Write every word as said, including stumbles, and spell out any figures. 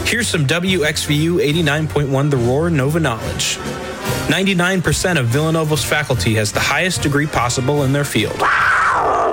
Here's some W X V U eighty-nine point one The Roar Nova knowledge. ninety-nine percent of Villanova's faculty has the highest degree possible in their field.